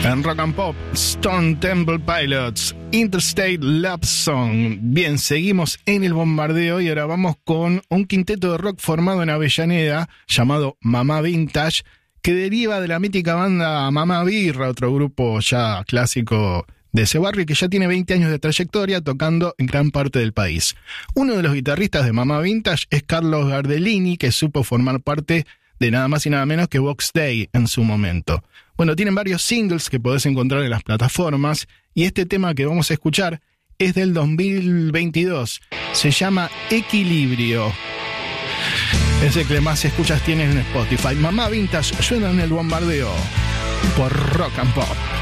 En Rock and Pop, Stone Temple Pilots, Interstate Love Song. Bien, seguimos en el bombardeo y ahora vamos con un quinteto de rock formado en Avellaneda llamado Mamá Vintage, que deriva de la mítica banda Mamá Birra, otro grupo ya clásico de ese barrio que ya tiene 20 años de trayectoria tocando en gran parte del país. Uno de los guitarristas de Mamá Vintage es Carlos Gardellini, que supo formar parte de nada más y nada menos que Box Day en su momento. Bueno, tienen varios singles que podés encontrar en las plataformas y este tema que vamos a escuchar es del 2022. Se llama Equilibrio. Es el que más escuchas tienen en Spotify. Mamá Vintage suena en el bombardeo por Rock and Pop.